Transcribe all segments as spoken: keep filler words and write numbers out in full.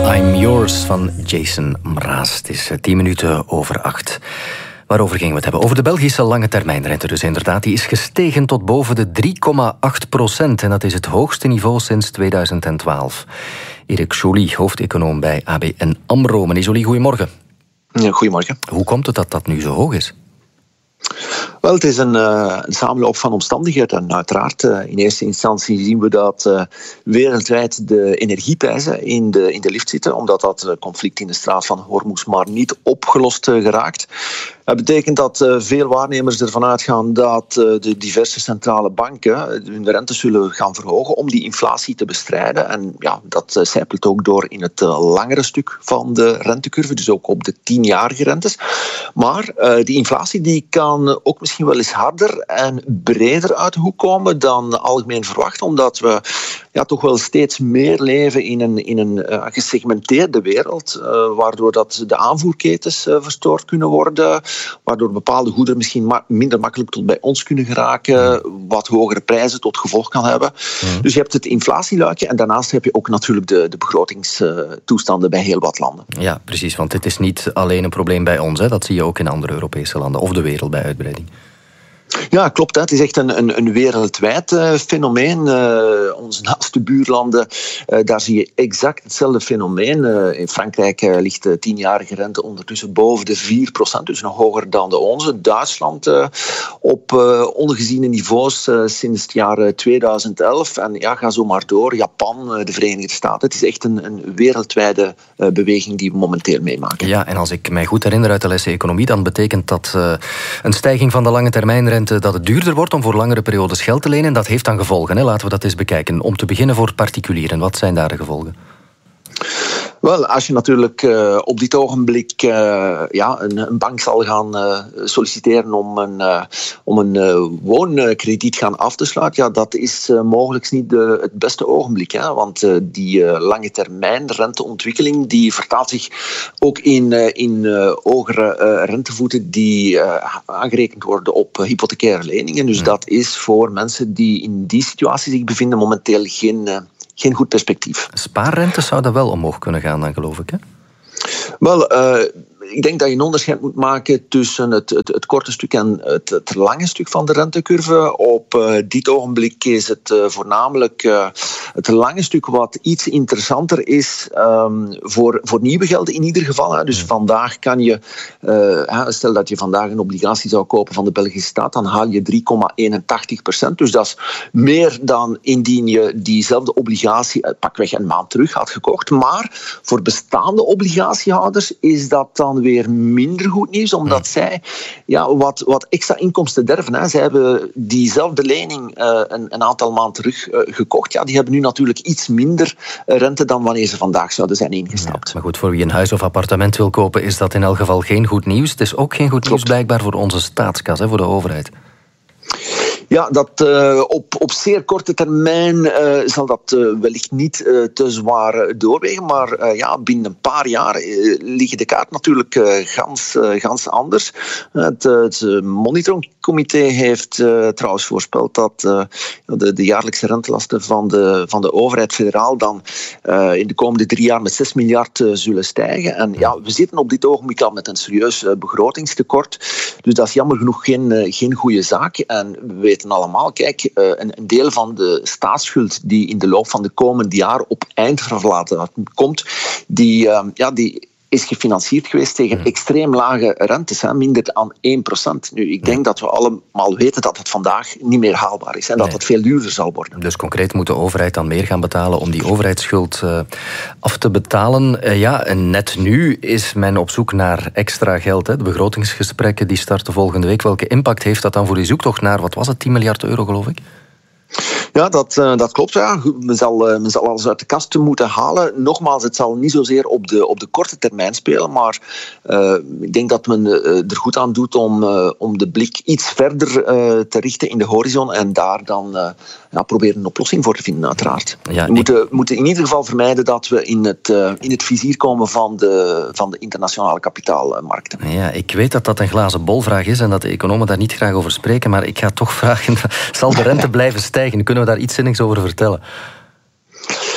I'm Yours van Jason Mraz. Het is tien minuten over acht. Waarover gingen we het hebben? Over de Belgische lange termijnrente dus inderdaad. Die is gestegen tot boven de drie komma acht procent. En dat is het hoogste niveau sinds tweeduizend twaalf. Erik Joly, hoofdeconoom bij A B N AMRO. Meneer Joly, goedemorgen. Ja, goedemorgen. Hoe komt het dat dat nu zo hoog is? Wel, het is een, uh, een samenloop van omstandigheden. En uiteraard, uh, in eerste instantie zien we dat uh, wereldwijd de energieprijzen in de, in de lift zitten, omdat dat uh, conflict in de straat van Hormuz maar niet opgelost uh, geraakt. Dat betekent dat uh, veel waarnemers ervan uitgaan dat uh, de diverse centrale banken hun rente zullen gaan verhogen om die inflatie te bestrijden. En ja, dat uh, zijpelt ook door in het uh, langere stuk van de rentecurve, dus ook op de tienjarige rentes. Maar uh, die inflatie die kan ook misschien wel eens harder en breder uit de hoek komen dan algemeen verwacht, omdat we ja, toch wel steeds meer leven in een, in een uh, gesegmenteerde wereld, uh, waardoor dat de aanvoerketens uh, verstoord kunnen worden, waardoor bepaalde goederen misschien ma- minder makkelijk tot bij ons kunnen geraken, wat hogere prijzen tot gevolg kan hebben. Ja. Dus je hebt het inflatieluikje en daarnaast heb je ook natuurlijk de, de begrotingstoestanden bij heel wat landen. Ja, precies, want dit is niet alleen een probleem bij ons, hè. Dat zie je ook in andere Europese landen of de wereld bij uitbreiding. Ja, klopt. Hè. Het is echt een, een, een wereldwijd uh, fenomeen. Uh, onze naaste buurlanden, uh, daar zie je exact hetzelfde fenomeen. Uh, in Frankrijk uh, ligt de tienjarige rente ondertussen boven de vier procent, dus nog hoger dan de onze. Duitsland uh, op uh, ongeziene niveaus uh, sinds het jaar tweeduizend elf. En ja, ga zo maar door. Japan, uh, de Verenigde Staten. Het is echt een, een wereldwijde uh, beweging die we momenteel meemaken. Ja, en als ik mij goed herinner uit de lessen economie, dan betekent dat uh, een stijging van de lange termijnrente dat het duurder wordt om voor langere periodes geld te lenen. Dat heeft dan gevolgen. Hè? Laten we dat eens bekijken. Om te beginnen voor particulieren. Wat zijn daar de gevolgen? Wel, als je natuurlijk uh, op dit ogenblik uh, ja, een, een bank zal gaan uh, solliciteren om een, uh, om een uh, woonkrediet gaan af te sluiten, ja, dat is uh, mogelijk niet de, het beste ogenblik. Hè? Want uh, die uh, lange termijn renteontwikkeling die vertaalt zich ook in, uh, in uh, hogere uh, rentevoeten die uh, aangerekend worden op uh, hypothecaire leningen. Dus ja. Dat is voor mensen die in die situatie zich bevinden momenteel geen... Uh, Geen goed perspectief. Spaarrente zou dat wel omhoog kunnen gaan dan, geloof ik, hè? Wel, uh, ik denk dat je een onderscheid moet maken tussen het, het, het korte stuk en het, het lange stuk van de rentecurve. Op uh, dit ogenblik is het uh, voornamelijk uh, het lange stuk wat iets interessanter is um, voor, voor nieuwe gelden in ieder geval. Hè. Dus ja. Vandaag kan je, uh, stel dat je vandaag een obligatie zou kopen van de Belgische staat, dan haal je drie komma eenentachtig procent. Dus dat is meer dan indien je diezelfde obligatie uh, pakweg een maand terug had gekocht. Maar voor bestaande obligatiehouders is dat dan weer minder goed nieuws, omdat ja. zij ja, wat, wat extra inkomsten derven. Hè. Zij hebben diezelfde lening uh, een, een aantal maanden terug uh, gekocht. Ja, die hebben nu natuurlijk iets minder rente dan wanneer ze vandaag zouden zijn ingestapt. Ja, maar goed, voor wie een huis of appartement wil kopen, is dat in elk geval geen goed nieuws. Het is ook geen goed Klopt. nieuws blijkbaar voor onze staatskas, hè, voor de overheid. Ja, dat, uh, op, op zeer korte termijn uh, zal dat uh, wellicht niet uh, te zwaar doorwegen. Maar uh, ja, binnen een paar jaar uh, liggen de kaart natuurlijk uh, gans, uh, gans anders. Uh, het, het monitoringcomité heeft uh, trouwens voorspeld dat uh, de, de jaarlijkse rentelasten van de, van de overheid federaal dan uh, in de komende drie jaar met zes miljard uh, zullen stijgen. En ja, we zitten op dit ogenblik al met een serieus uh, begrotingstekort. Dus dat is jammer genoeg geen, uh, geen goede zaak. En we weten allemaal, kijk, een deel van de staatsschuld die in de loop van de komende jaren op eindverlaten komt, die, ja, die is gefinancierd geweest tegen extreem lage rentes, hè, minder dan één procent. Nu, ik denk dat we allemaal weten dat het vandaag niet meer haalbaar is en dat nee. het veel duurder zal worden. Dus concreet moet de overheid dan meer gaan betalen om die overheidsschuld uh, af te betalen. Uh, ja, en net nu is men op zoek naar extra geld. Hè. De begrotingsgesprekken die starten volgende week. Welke impact heeft dat dan voor die zoektocht naar, wat was het, tien miljard euro, geloof ik? Ja, dat, uh, dat klopt. Ja. Men, zal, uh, men zal alles uit de kast moeten halen. Nogmaals, het zal niet zozeer op de, op de korte termijn spelen, maar uh, ik denk dat men uh, er goed aan doet om, uh, om de blik iets verder uh, te richten in de horizon en daar dan uh, ja, proberen een oplossing voor te vinden, uiteraard. Ja, we moeten, ik... moeten in ieder geval vermijden dat we in het, uh, in het vizier komen van de, van de internationale kapitaalmarkten. Ja, ik weet dat dat een glazen bolvraag is en dat de economen daar niet graag over spreken, maar ik ga toch vragen, zal de rente blijven stijgen? Kunnen we daar iets zinnigs over vertellen?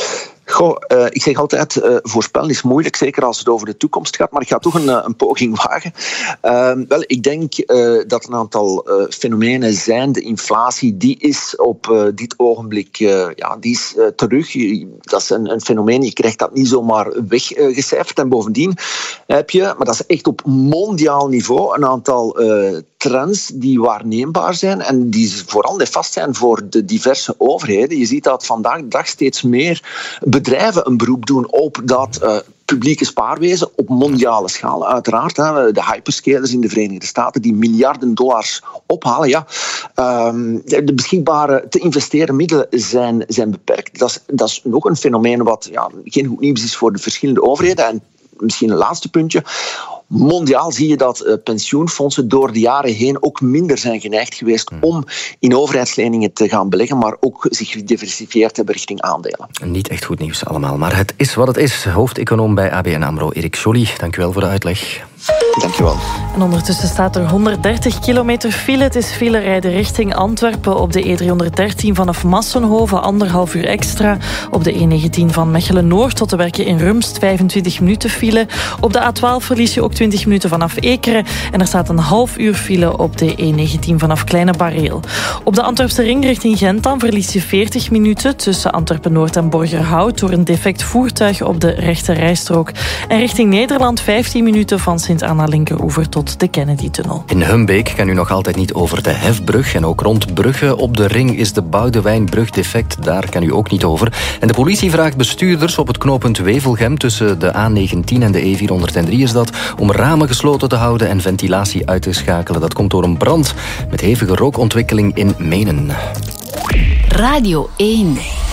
Goh, uh, ik zeg altijd, uh, voorspellen is moeilijk, zeker als het over de toekomst gaat, maar ik ga toch een, een poging wagen. Uh, wel, ik denk uh, dat een aantal uh, fenomenen zijn. De inflatie, die is op uh, dit ogenblik uh, ja, die is, uh, terug. Dat is een, een fenomeen, je krijgt dat niet zomaar weggecijferd. Uh, en bovendien heb je, maar dat is echt op mondiaal niveau, een aantal uh, trends die waarneembaar zijn en die vooral nefast zijn voor de diverse overheden. Je ziet dat vandaag de dag steeds meer bedrijven een beroep doen op dat uh, publieke spaarwezen op mondiale schaal. Uiteraard, hè, de hyperscalers in de Verenigde Staten die miljarden dollars ophalen. Ja, um, de beschikbare te investeren middelen zijn, zijn beperkt. Dat is, dat is nog een fenomeen wat ja, geen goed nieuws is voor de verschillende overheden. En misschien een laatste puntje. Mondiaal zie je dat uh, pensioenfondsen door de jaren heen ook minder zijn geneigd geweest om in overheidsleningen te gaan beleggen, maar ook zich gediversifieerd hebben richting aandelen. Niet echt goed nieuws allemaal, maar het is wat het is. Hoofdeconoom bij A B N AMRO, Erik Joly. Dank u wel voor de uitleg. Dankjewel. En ondertussen staat er honderddertig kilometer file. Het is file rijden richting Antwerpen op de E driehonderddertien vanaf Massenhoven, anderhalf uur extra. Op de E negentien van Mechelen-Noord tot de werken in Rumst, vijfentwintig minuten file. Op de A twaalf verlies je ook twintig minuten vanaf Ekeren. En er staat een half uur file op de E negentien vanaf Kleine Bareel. Op de Antwerpse ring richting Gent dan verlies je veertig minuten tussen Antwerpen-Noord en Borgerhout door een defect voertuig op de rechte rijstrook. En richting Nederland vijftien minuten van Sint-Anna linkeroever tot de Kennedy-tunnel. In Humbeek kan u nog altijd niet over de Hefbrug. En ook rond Brugge op de ring is de Boudewijnbrug defect. Daar kan u ook niet over. En de politie vraagt bestuurders op het knooppunt Wevelgem tussen de A negentien en de E vierhonderddrie is dat om ramen gesloten te houden en ventilatie uit te schakelen. Dat komt door een brand met hevige rookontwikkeling in Menen. Radio één.